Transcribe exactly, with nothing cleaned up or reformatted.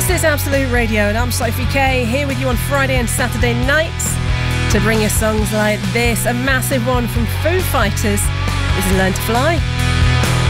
This is Absolute Radio, and I'm Sophie Kay, here with you on Friday and Saturday nights to bring you songs like this. A massive one from Foo Fighters. This is Learn to Fly.